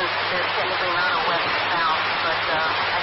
there's technically not a west or south, but